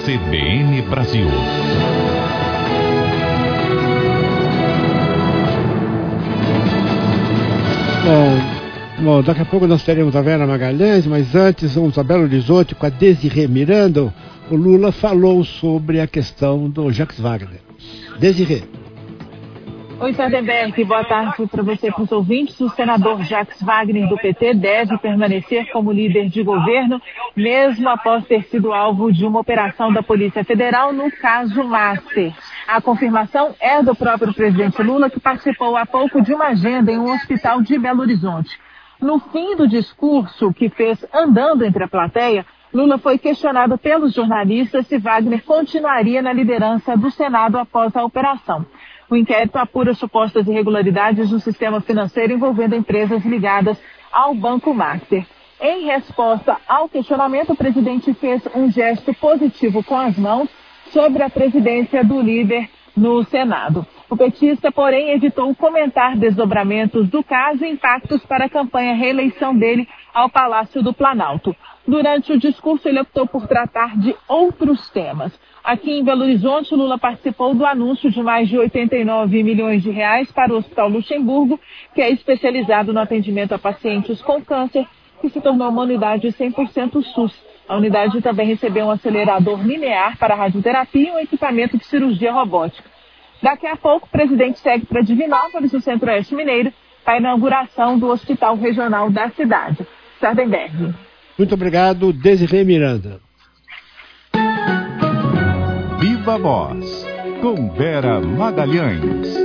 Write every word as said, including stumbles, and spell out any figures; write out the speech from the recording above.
C B N Brasil. Bom, bom, daqui a pouco nós teremos a Vera Magalhães, mas antes vamos a Belo Horizonte com a Desirê Miranda. O Lula falou sobre a questão do Jacques Wagner. Desirê. Oi, Sardenberg, boa tarde para você e para os ouvintes. O senador Jacques Wagner, do P T, deve permanecer como líder de governo, mesmo após ter sido alvo de uma operação da Polícia Federal no caso Master. A confirmação é do próprio presidente Lula, que participou há pouco de uma agenda em um hospital de Belo Horizonte. No fim do discurso que fez andando entre a plateia, Lula foi questionado pelos jornalistas se Wagner continuaria na liderança do Senado após a operação. O inquérito apura supostas irregularidades no sistema financeiro envolvendo empresas ligadas ao Banco Master. Em resposta ao questionamento, o presidente fez um gesto positivo com as mãos sobre a presidência do líder no Senado. O petista, porém, evitou comentar desdobramentos do caso e impactos para a campanha reeleição dele ao Palácio do Planalto. Durante o discurso, ele optou por tratar de outros temas. Aqui em Belo Horizonte, Lula participou do anúncio de mais de oitenta e nove milhões de reais para o Hospital Luxemburgo, que é especializado no atendimento a pacientes com câncer, que se tornou uma unidade cem por cento SUS. A unidade também recebeu um acelerador linear para radioterapia e um equipamento de cirurgia robótica. Daqui a pouco, o presidente segue para Divinópolis, no Centro-Oeste Mineiro, para a inauguração do Hospital Regional da cidade. Sardenberg. Muito obrigado, Desirê Miranda. Viva Voz, com Vera Magalhães.